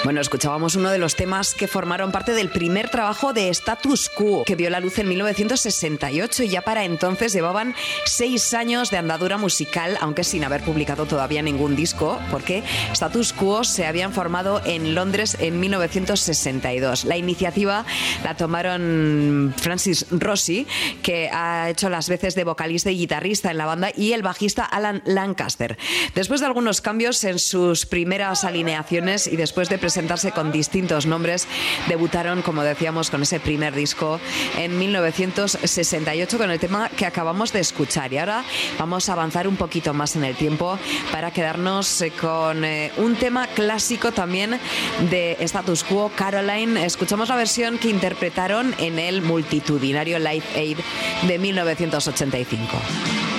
Bueno, escuchábamos uno de los temas que formaron parte del primer trabajo de Status Quo, que vio la luz en 1968 y ya para entonces llevaban 6 años de andadura musical, aunque sin haber publicado todavía ningún disco, porque Status Quo se habían formado en Londres en 1962. La iniciativa la tomaron Francis Rossi, que ha hecho las veces de vocalista y guitarrista en la banda, y el bajista Alan Lancaster. Después de algunos cambios en sus primeras alineaciones y después de presentarse con distintos nombres, debutaron, como decíamos, con ese primer disco en 1968 con el tema que acabamos de escuchar. Y ahora vamos a avanzar un poquito más en el tiempo para quedarnos con un tema clásico también de Status Quo, Caroline. Escuchamos la versión que interpretaron en el multitudinario Live Aid de 1985.